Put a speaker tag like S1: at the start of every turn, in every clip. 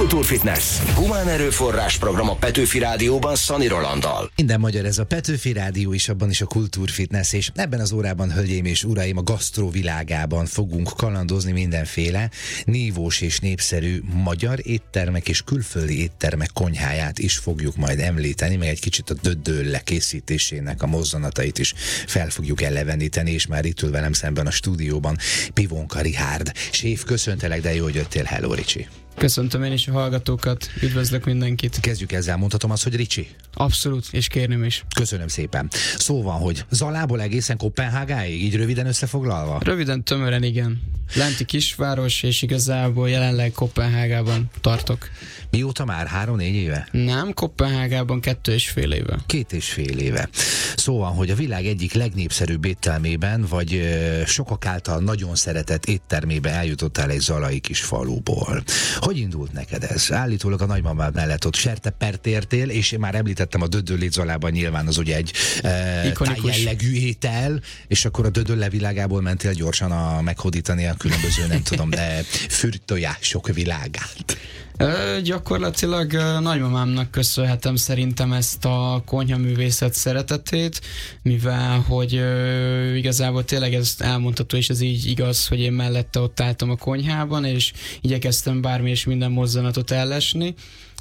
S1: Kultúrfitness. Humán erőforrás program a Petőfi Rádióban Szani Rolanddal.
S2: Minden magyar, ez a Petőfi Rádió is, abban is a Kultúrfitness, és ebben az órában, hölgyeim és uraim, a gasztrovilágában fogunk kalandozni mindenféle nívós és népszerű magyar éttermek és külföldi éttermek konyháját is fogjuk majd említeni, meg egy kicsit a döddölle készítésének a mozzanatait is fel fogjuk eleveníteni, és már itt ül velem szemben a stúdióban Pivonka Richárd. Séf, köszöntelek, de jó, hogy jöttél. Hello, Ricsi.
S3: Köszöntöm én is a hallgatókat, üdvözlök mindenkit.
S2: Kezdjük ezzel, mondhatom azt, hogy Ricsi?
S3: Abszolút, és kérném is.
S2: Köszönöm szépen. Szó van, hogy Zalából egészen Koppenhágáig, így röviden összefoglalva?
S3: Röviden, tömören igen. Lenti kisváros, és igazából jelenleg Koppenhágában tartok.
S2: Mióta már? 3-4 éve?
S3: Nem, Koppenhágában 2,5 éve.
S2: 2,5 éve. Szóval, hogy a világ egyik legnépszerűbb éttermében, vagy sokak által nagyon szeretett éttermébe eljutottál egy zalai kis faluból. Hogy indult neked ez? Állítólag a nagymamád mellett ott sertepert értél, és én már említettem a dödöllét Zalában, nyilván az ugye egy tájjellegű étel, és akkor a dödölle világából mentél gyorsan meghódítani a különböző, nem tudom, de fürtojások világát.
S3: Gyakorlatilag nagymamámnak köszönhetem szerintem ezt a konyhaművészet szeretetét, mivel hogy igazából tényleg ez elmondható, és ez így igaz, hogy én mellette ott álltam a konyhában, és igyekeztem bármi és minden mozzanatot ellesni.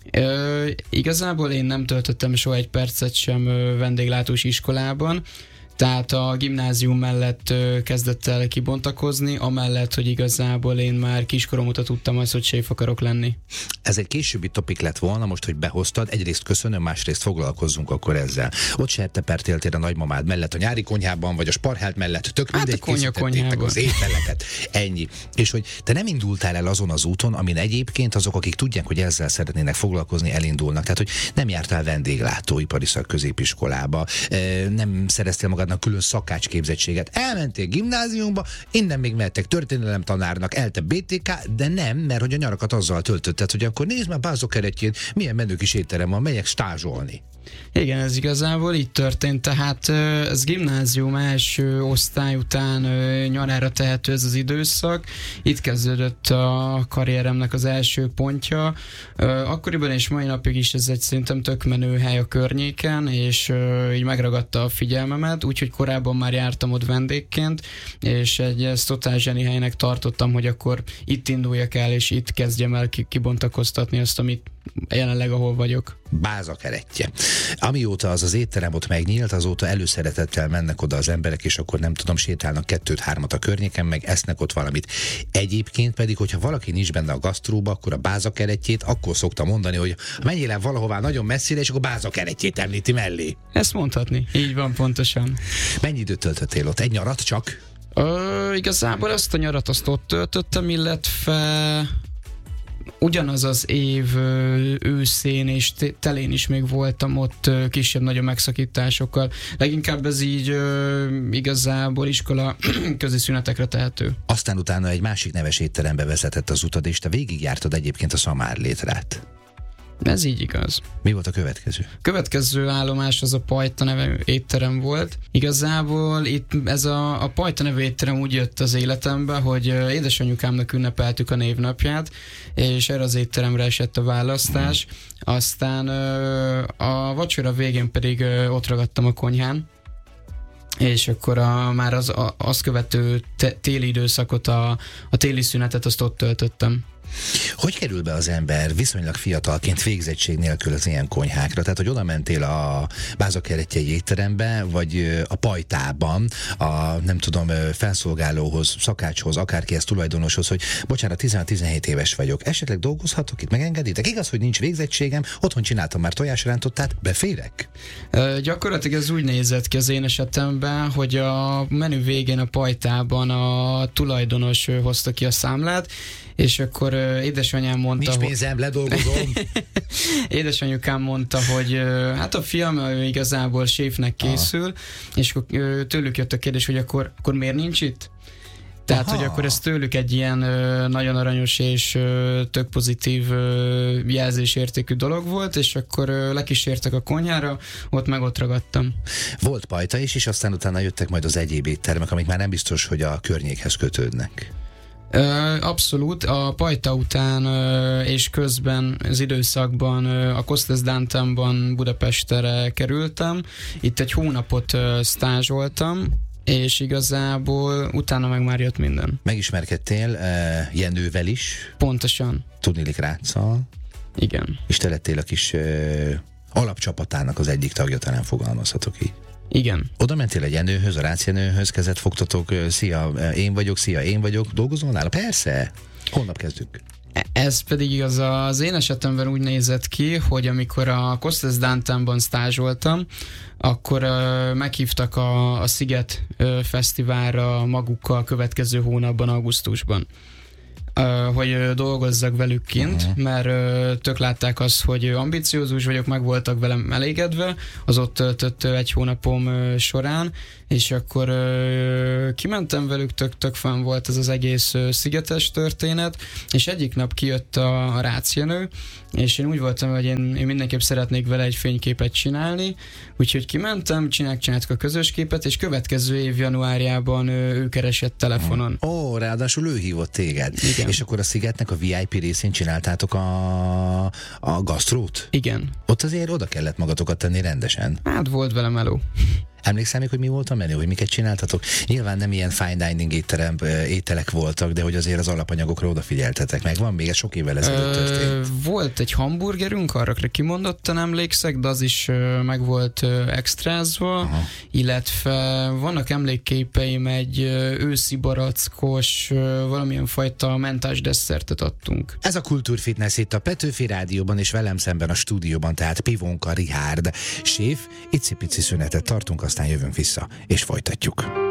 S3: Igazából én nem töltöttem soha egy percet sem vendéglátós iskolában, tehát a gimnázium mellett kezdett el kibontakozni, amellett, hogy igazából én már kiskorom óta tudtam azt, hogy séf akarok lenni.
S2: Ez egy későbbi topik lett volna, most, hogy behoztad. Egyrészt köszönöm, másrészt foglalkozzunk akkor ezzel. Ott sertepert éltél a nagymamád mellett, a nyári konyhában, vagy a Sparhelt mellett, tök mindegy, készítettétek az ételeket. Ennyi. És hogy te nem indultál el azon az úton, amin egyébként azok, akik tudják, hogy ezzel szeretnének foglalkozni, elindulnak. Tehát, hogy nem jártál vendéglátóipari szakközépiskolába, nem szereztél magadnak külön szakácsképzettséget. Elmentél gimnáziumba, innen még mehettek történelemtanárnak, ELTE BTK, de nem, mert hogy a nyarakat azzal töltötted, hogy akkor nézd már Bázókeretjén, milyen menő kis étterem van, megyek stázsolni.
S3: Igen, ez igazából így történt, tehát ez gimnázium első osztály után nyarára tehető ez az időszak. Itt kezdődött a karrieremnek az első pontja. Akkoriban és mai napig is ez egy szerintem tök menő hely a környéken, és így megragadta a figyelmemet, úgyhogy korábban már jártam ott vendégként, és ezt totál zseni helynek tartottam, hogy akkor itt induljak el, és itt kezdjem el kibontakoztatni azt, amit jelenleg ahol vagyok.
S2: Bázakeretje. Amióta az étterem ott megnyílt, azóta előszeretettel mennek oda az emberek, és akkor nem tudom, sétálnak 2-3 a környéken, meg esznek ott valamit. Egyébként pedig, hogyha valaki nincs benne a gasztróba, akkor a Bázakeretjét akkor szokta mondani, hogy menjél el valahová nagyon messzire, és akkor Bázakeretjét említi mellé.
S3: Ezt mondhatni. Így van, pontosan.
S2: Mennyi időt töltöttél ott? Egy nyarat csak?
S3: Igazából azt a nyarat azt ott töltöttem, illetve ugyanaz az év őszén és telén is még voltam ott kisebb-nagyobb megszakításokkal. Leginkább ez így igazából iskola közi szünetekre tehető.
S2: Aztán utána egy másik neves étterembe vezetett az utad, és te végigjártad egyébként a Szamárlétrát.
S3: Ez így igaz.
S2: Mi volt a következő?
S3: Következő állomás az a Pajta nevű étterem volt. Igazából itt ez a Pajta nevű étterem úgy jött az életembe, hogy édesanyukámnak ünnepeltük a névnapját, és erre az étteremre esett a választás. Aztán a vacsora végén pedig ott ragadtam a konyhán, és akkor már az követő téli időszakot, a téli szünetet azt ott töltöttem.
S2: Hogy kerül be az ember viszonylag fiatalként végzettség nélkül az ilyen konyhákra? Tehát, hogy oda mentél a Bázakeretjei étterembe, vagy a Pajtában, a nem tudom, felszolgálóhoz, szakácshoz, akárki ez tulajdonoshoz, hogy bocsánat, 16-17 éves vagyok, esetleg dolgozhatok itt, megengeditek? Igaz, hogy nincs végzettségem, otthon csináltam már tojásrántottát, beférek?
S3: Gyakorlatilag ez úgy nézett ki az én esetemben, hogy a menü végén a Pajtában a tulajdonos hozta ki a számlát, és akkor édesanyám mondta...
S2: Nincs pénzem, ledolgozom.
S3: Édesanyukám mondta, hogy hát a fiam igazából séfnek készül, és tőlük jött a kérdés, hogy akkor miért nincs itt? Tehát, hogy akkor ez tőlük egy ilyen nagyon aranyos és tök pozitív jelzésértékű dolog volt, és akkor lekísértek a konyhára, ott ragadtam.
S2: Volt Pajta is, és aztán utána jöttek majd az egyéb éttermek, amik már nem biztos, hogy a környékhez kötődnek.
S3: Abszolút. A pajta után és közben az időszakban a Kossuth Downtownban Budapestre kerültem. Itt egy hónapot stázsoltam, és igazából utána meg már jött minden.
S2: Megismerkedtél Jenővel is.
S3: Pontosan.
S2: Tudniillik Ráccal.
S3: Igen. És
S2: te lettél a kis alapcsapatának az egyik tagja, talán fogalmazhatok így.
S3: Igen.
S2: Oda mentél egy Jenőhöz, a Rácz Jenőhöz, kezet fogtatok, szia, én vagyok, dolgozol nála? Persze! Holnap kezdünk.
S3: Ez pedig igaz, az én esetemben úgy nézett ki, hogy amikor a Kossuth Downtownban stázsoltam, akkor meghívtak a Sziget Fesztiválra magukkal a következő hónapban, augusztusban. Hogy dolgozzak velük kint, mert tök látták azt, hogy ambiciózus vagyok, meg voltak velem elégedve az ott töltött egy hónapom során, és akkor kimentem velük, tök fenn volt ez az egész szigetes történet, és egyik nap kijött a Rácz Jenő, és én úgy voltam, hogy én mindenképp szeretnék vele egy fényképet csinálni, úgyhogy kimentem, csináltuk a közös képet, és következő év januárjában ő keresett telefonon.
S2: Ráadásul ő hívott téged.
S3: Igen.
S2: És akkor a Szigetnek a VIP részén csináltátok a gasztrót?
S3: Igen.
S2: Ott azért oda kellett magatokat tenni rendesen.
S3: Hát volt vele meló.
S2: Emlékszel még, hogy mi volt a menü, hogy miket csináltatok? Nyilván nem ilyen fine dining ételek voltak, de hogy azért az alapanyagokra odafigyeltetek meg. Van még, ez sok évvel ezelőtt történt.
S3: Volt egy hamburgerünk, arra kimondottan emlékszek, de az is meg volt extrázva, illetve vannak emlékképeim, egy őszi barackos, valamilyen fajta mentás desszertet adtunk.
S2: Ez a Kultúrfitness itt a Petőfi Rádióban, és velem szemben a stúdióban, tehát Pivonka Richárd séf. Icipici szünetet tartunk, aztán jövünk vissza, és folytatjuk.